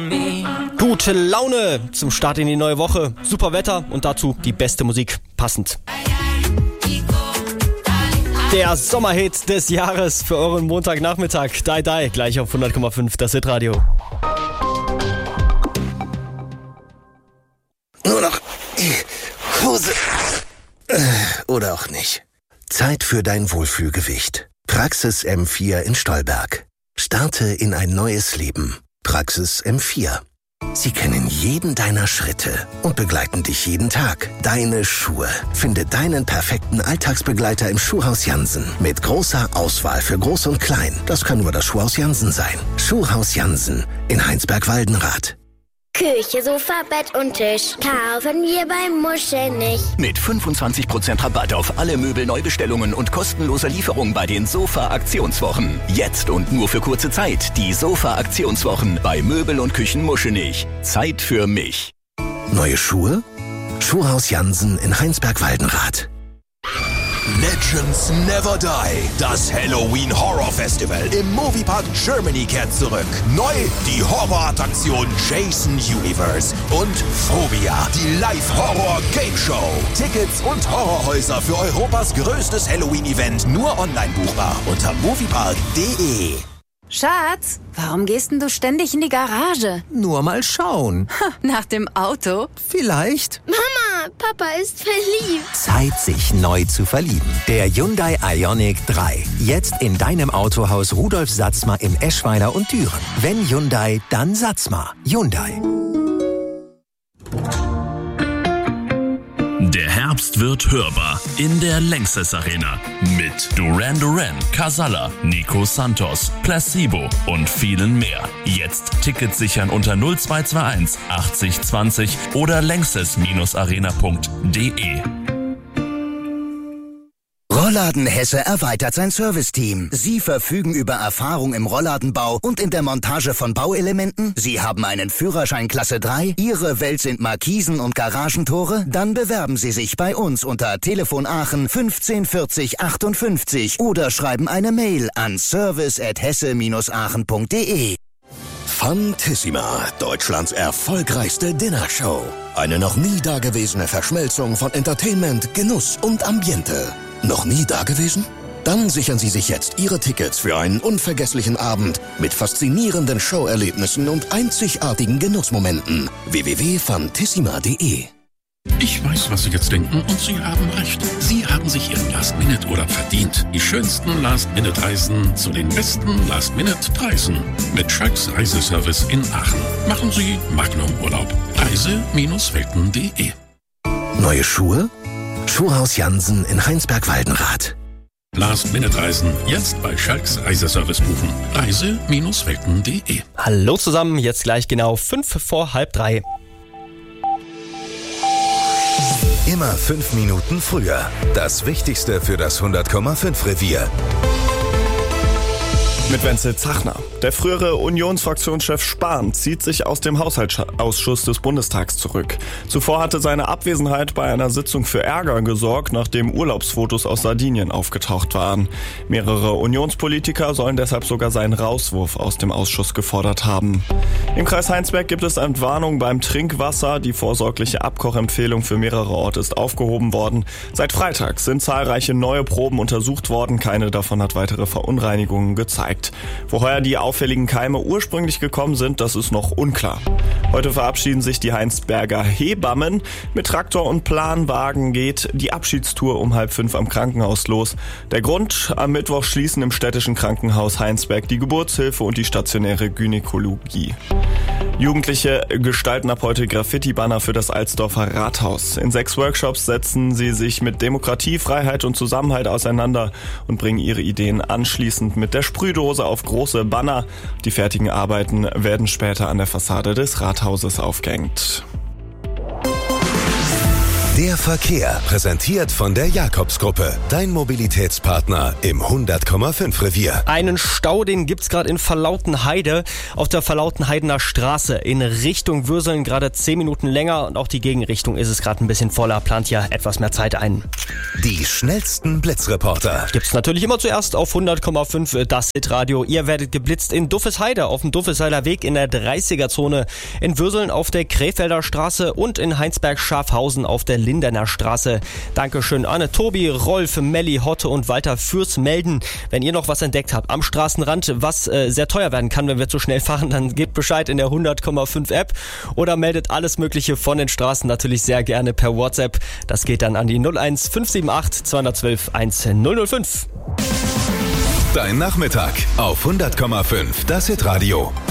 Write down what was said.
Gute Laune zum Start in die neue Woche. Super Wetter und dazu die beste Musik passend. Der Sommerhit des Jahres für euren Montagnachmittag. Die Die, gleich auf 100,5 das Hitradio. Nur noch Hose. Oder auch nicht. Zeit für dein Wohlfühlgewicht. Praxis M4 in Stolberg. Starte in ein neues Leben. Praxis M4. Sie kennen jeden deiner Schritte und begleiten dich jeden Tag. Deine Schuhe. Finde deinen perfekten Alltagsbegleiter im Schuhhaus Jansen. Mit großer Auswahl für Groß und Klein. Das kann nur das Schuhhaus Jansen sein. Schuhhaus Jansen in Heinsberg-Waldenrath. Küche, Sofa, Bett und Tisch kaufen wir beim Muschel nicht. Mit 25% Rabatt auf alle Möbelneubestellungen und kostenloser Lieferung bei den Sofa-Aktionswochen. Jetzt und nur für kurze Zeit die Sofa-Aktionswochen bei Möbel und Küchen Muschelnich. Zeit für mich. Neue Schuhe? Schuhhaus Jansen in Heinsberg-Waldenrath. Legends Never Die. Das Halloween Horror Festival im Moviepark Germany kehrt zurück. Neu die Horrorattraktion Jason Universe und Phobia, die Live-Horror-Game-Show. Tickets und Horrorhäuser für Europas größtes Halloween-Event nur online buchbar unter moviepark.de. Schatz, warum gehst denn du ständig in die Garage? Nur mal schauen. Nach dem Auto? Vielleicht. Mama, Papa ist verliebt. Zeit, sich neu zu verlieben. Der Hyundai Ioniq 3. Jetzt in deinem Autohaus Rudolf Satzma in Eschweiler und Düren. Wenn Hyundai, dann Satzma. Hyundai. Der Herbst wird hörbar in der Lanxess Arena mit Duran Duran, Casalla, Nico Santos, Placebo und vielen mehr. Jetzt Tickets sichern unter 0221 80 20 oder lanxess-arena.de. Rollladen Hesse erweitert sein Serviceteam. Sie verfügen über Erfahrung im Rollladenbau und in der Montage von Bauelementen. Sie haben einen Führerschein Klasse 3. Ihre Welt sind Markisen und Garagentore. Dann bewerben Sie sich bei uns unter Telefon Aachen 15 40 58 oder schreiben eine Mail an service@hesse-aachen.de. Fantissima, Deutschlands erfolgreichste Dinnershow. Eine noch nie dagewesene Verschmelzung von Entertainment, Genuss und Ambiente. Noch nie dagewesen? Dann sichern Sie sich jetzt Ihre Tickets für einen unvergesslichen Abend mit faszinierenden Showerlebnissen und einzigartigen Genussmomenten. www.fantissima.de. Ich weiß, was Sie jetzt denken und Sie haben recht. Sie haben sich Ihren Last-Minute-Urlaub verdient. Die schönsten Last-Minute-Reisen zu den besten Last-Minute-Preisen. Mit Schalks Reiseservice in Aachen. Machen Sie Magnum-Urlaub. Reise-welten.de. Neue Schuhe? Schuhhaus Jansen in Heinsberg-Waldenrath. Last-Minute-Reisen jetzt bei Schalks Reiseservice buchen. Reise-welten.de. Hallo zusammen, jetzt gleich genau 2:55. Immer 5 Minuten früher. Das Wichtigste für das 100,5 Revier. Mit Wenzel Zachner. Der frühere Unionsfraktionschef Spahn zieht sich aus dem Haushaltsausschuss des Bundestags zurück. Zuvor hatte seine Abwesenheit bei einer Sitzung für Ärger gesorgt, nachdem Urlaubsfotos aus Sardinien aufgetaucht waren. Mehrere Unionspolitiker sollen deshalb sogar seinen Rauswurf aus dem Ausschuss gefordert haben. Im Kreis Heinsberg gibt es Entwarnung beim Trinkwasser. Die vorsorgliche Abkochempfehlung für mehrere Orte ist aufgehoben worden. Seit Freitag sind zahlreiche neue Proben untersucht worden. Keine davon hat weitere Verunreinigungen gezeigt. Woher die auffälligen Keime ursprünglich gekommen sind, das ist noch unklar. Heute verabschieden sich die Heinsberger Hebammen. Mit Traktor und Planwagen geht die Abschiedstour um 4:30 am Krankenhaus los. Der Grund: am Mittwoch schließen im städtischen Krankenhaus Heinsberg die Geburtshilfe und die stationäre Gynäkologie. Jugendliche gestalten ab heute Graffiti-Banner für das Alsdorfer Rathaus. In 6 Workshops setzen sie sich mit Demokratie, Freiheit und Zusammenhalt auseinander und bringen ihre Ideen anschließend mit der Sprühdose auf große Banner. Die fertigen Arbeiten werden später an der Fassade des Rathauses aufgehängt. Der Verkehr, präsentiert von der Jakobsgruppe. Dein Mobilitätspartner im 100,5 Revier. Einen Stau, den gibt's gerade in Verlautenheide auf der Verlautenheidener Straße in Richtung Würseln, gerade 10 Minuten länger, und auch die Gegenrichtung ist es gerade ein bisschen voller, plant ja etwas mehr Zeit ein. Die schnellsten Blitzreporter Gibt's natürlich immer zuerst auf 100,5 das Hitradio. Ihr werdet geblitzt in Duffesheide auf dem Duffesheider Weg in der 30er-Zone, in Würseln auf der Krefelder Straße und in Heinsberg-Schafhausen auf der Lindener Straße. Dankeschön an Tobi, Rolf, Melli, Hotte und Walter fürs Melden. Wenn ihr noch was entdeckt habt am Straßenrand, was sehr teuer werden kann, wenn wir zu schnell fahren, dann gebt Bescheid in der 100,5 App oder meldet alles Mögliche von den Straßen natürlich sehr gerne per WhatsApp. Das geht dann an die 01 578 212 1005. Dein Nachmittag auf 100,5 das Hitradio.